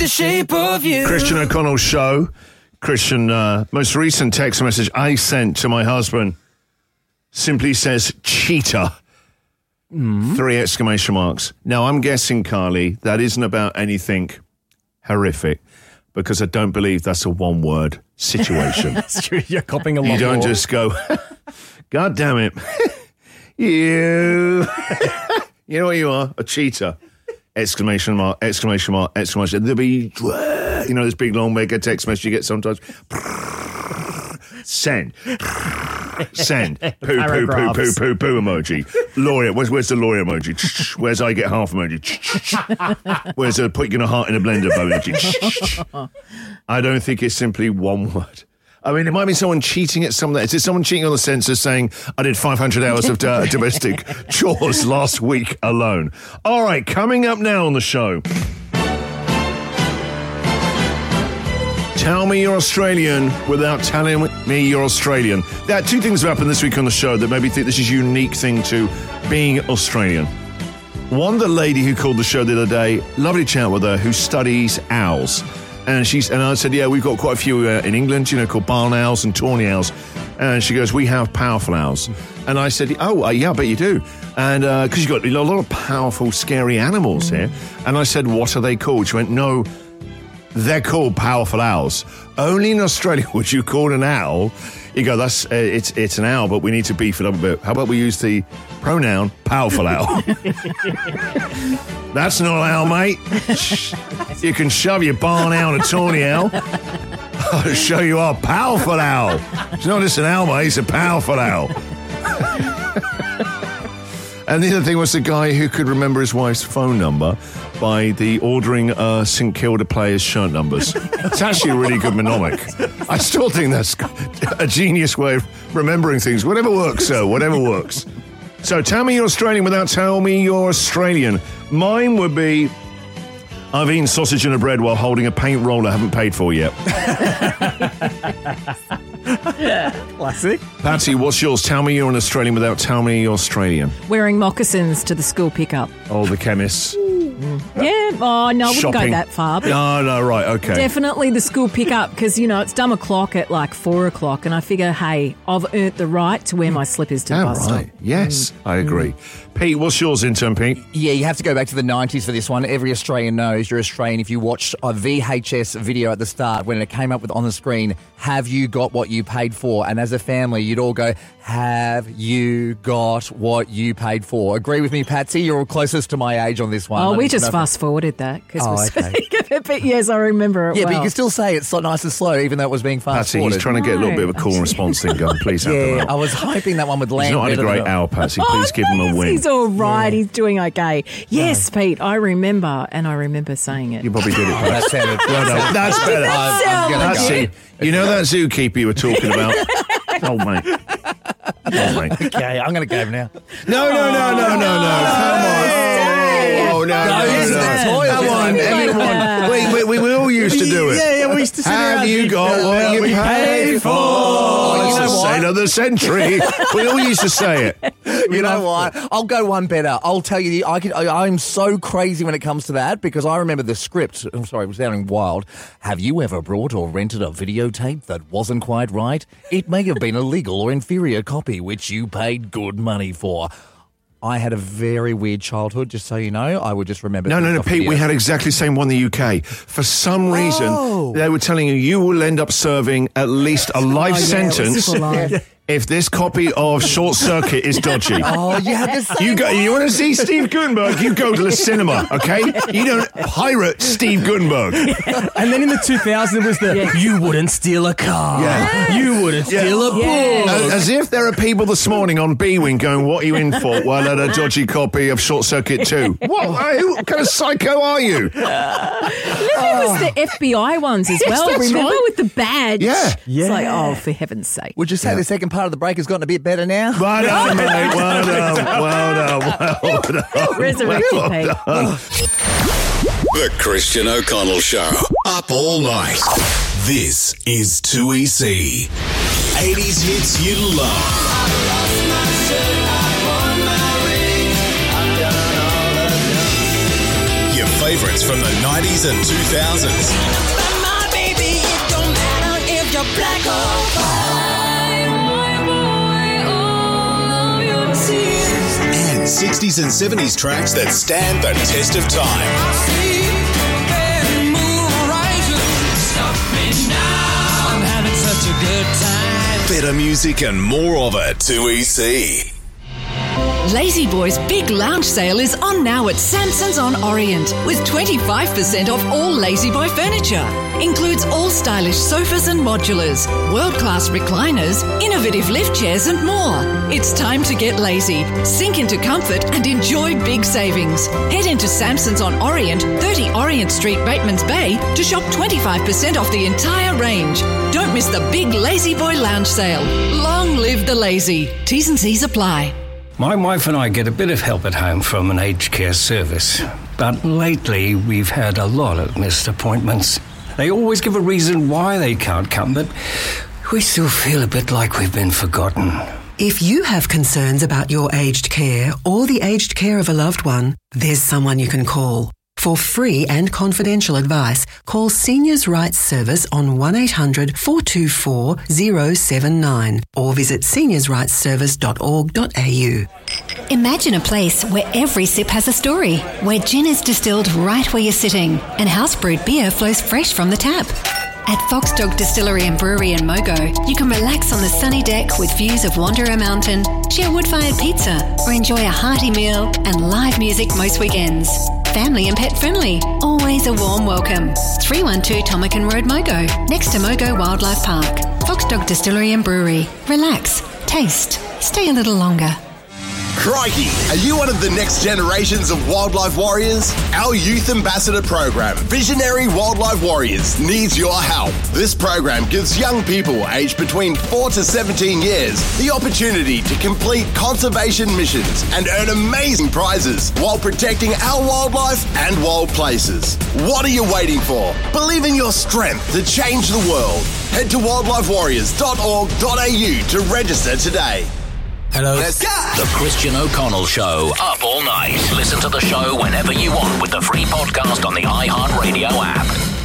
the shape of you. Christian O'Connell Show. Christian, most recent text message I sent to my husband simply says cheetah. 3 exclamation marks. Now, I'm guessing, Carly, that isn't about anything horrific because I don't believe that's a one-word situation. That's true. You're copying a lot You don't more. just go, God damn it. You. You know what you are? A cheetah. Exclamation mark, exclamation mark, exclamation. There'll be, this big long mega text message you get sometimes. Send. Send. Poo, poo, poo, poo, poo, poo emoji. Lawyer. Where's the lawyer emoji? Where's I get half emoji? Where's the put you in a heart in a blender emoji? I don't think it's simply one word. I mean, it might be someone cheating at something. Is it someone cheating on the census saying, I did 500 hours of domestic chores last week alone? All right, coming up now on the show. Tell me you're Australian without telling me you're Australian. There are 2 things that happened this week on the show that made me think this is a unique thing to being Australian. One, the lady who called the show the other day, lovely chat with her, who studies owls. And I said, yeah, we've got quite a few in England, called barn owls and tawny owls. And she goes, we have powerful owls. And I said, yeah, I bet you do. And because you've got a lot of powerful, scary animals here. And I said, what are they called? She went, no, they're called powerful owls. Only in Australia would you call an owl. You go, it's an owl, but we need to beef it up a bit. How about we use the pronoun powerful owl? That's not an owl, mate. You can shove your barn owl and a tawny owl. I'll show you our powerful owl. It's not just an owl, mate. It's a powerful owl. And the other thing was the guy who could remember his wife's phone number by the ordering St Kilda players' shirt numbers. It's actually a really good mnemonic. I still think that's a genius way of remembering things. Whatever works, sir. Whatever works. So tell me you're Australian without telling me you're Australian. Mine would be, I've eaten sausage and a bread while holding a paint roller I haven't paid for yet. Classic. Patsy, what's yours? Tell me you're an Australian without telling me you're Australian. Wearing moccasins to the school pickup. Oh, the chemists. Yeah. Oh, no, I wouldn't Shopping. go that far. But No, right, okay. definitely the school pickup because, it's dumb o'clock at like 4 o'clock and I figure, hey, I've earned the right to wear my slippers to the bus stop. Right. Yes, I agree. Pete, what's yours intern, Pete? Yeah, you have to go back to the 90s for this one. Every Australian knows you're Australian if you watched a VHS video at the start when it came up with on the screen, have you got what you paid for? And as a family, you'd all go, have you got what you paid for? Agree with me, Patsy? You're closest to my age on this one. Oh, we just fast-forwarded that because we're okay. speaking of it, but yes, I remember it Yeah, well. but you can still say it's so nice and slow, even though it was being Patsy, fast-forwarded. he's trying to get a little bit of a cool response thing going. Please help him Yeah, out. I was hoping that one would land He's not had a better great than hour, Patsy. Please give him a win. He's all right. He's doing okay. Yes, Pete, I remember, and I remember saying it. You probably did it, That Patsy. sounded... Well done. That's better. I'm gonna go. Patsy, you know that zookeeper you were talking about? Oh, mate. Okay, I'm going to go now. No. Come on. Oh, no. Come on, everyone. We all used to do it. Yeah, we used to sit around. Have you got what you paid for? It's the saint of the century. We all used to say it. You know what? I'll go one better. I'll tell you, I'm so crazy when it comes to that because I remember the script. I'm sorry, it was sounding wild. Have you ever brought or rented a videotape that wasn't quite right? It may have been a legal or inferior copy which you paid good money for. I had a very weird childhood, just so you know. I would just remember... No, Pete, we had exactly the same one in the UK. For some reason, they were telling you will end up serving at least a life sentence if this copy of Short Circuit is dodgy. Oh, you had the same You want to see Steve Guttenberg? You go to the cinema, okay? You don't pirate Steve Guttenberg. And then in the 2000s, it was you wouldn't steal a car. Yeah. You wouldn't steal a book. As if there are people this morning on B-Wing going, what are you in for? Well, at a dodgy copy of Short Circuit 2. What kind of psycho are you? There was the FBI ones as well, that's remember, right. with the badge? Yeah. It's like, oh, for heaven's sake. Would you say the second part of the break has gotten a bit better now? Well done, mate. Well done. Resurrected Pete. The Christian O'Connell Show. Up all night. This is 2EC. 80s hits you love. Your favourites from the 90s and 2000s. My baby, it don't matter if you're black or white. And 60s and 70s tracks that stand the test of time. I'm having such a good time. Better music and more of it. 2EC. Lazy Boy's big lounge sale is on now at Samson's on Orient with 25% off all Lazy Boy furniture. Includes all stylish sofas and modulars, world-class recliners, innovative lift chairs and more. It's time to get lazy, sink into comfort and enjoy big savings. Head into Samson's on Orient, 30 Orient Street, Bateman's Bay to shop 25% off the entire range. Don't miss the big Lazy Boy lounge sale. Long live the lazy. T's and C's apply. My wife and I get a bit of help at home from an aged care service, but lately we've had a lot of missed appointments. They always give a reason why they can't come, but we still feel a bit like we've been forgotten. If you have concerns about your aged care or the aged care of a loved one, there's someone you can call. For free and confidential advice, call Seniors' Rights Service on 1-800-424-079 or visit seniorsrightsservice.org.au. Imagine a place where every sip has a story, where gin is distilled right where you're sitting and house-brewed beer flows fresh from the tap. At Fox Dog Distillery and Brewery in Mogo, you can relax on the sunny deck with views of Wanderer Mountain, share wood-fired pizza, or enjoy a hearty meal and live music most weekends. Family and pet friendly, always a warm welcome. 312 Tomakan Road, Mogo, next to Mogo Wildlife Park. Fox Dog Distillery and Brewery. Relax, taste, stay a little longer. Crikey, are you one of the next generations of wildlife warriors? Our Youth Ambassador program, Visionary Wildlife Warriors, needs your help. This program gives young people aged between 4 to 17 years the opportunity to complete conservation missions and earn amazing prizes while protecting our wildlife and wild places. What are you waiting for? Believe in your strength to change the world. Head to wildlifewarriors.org.au to register today. Hello. Let's go! The Christian O'Connell Show, up all night. Listen to the show whenever you want with the free podcast on the iHeartRadio app.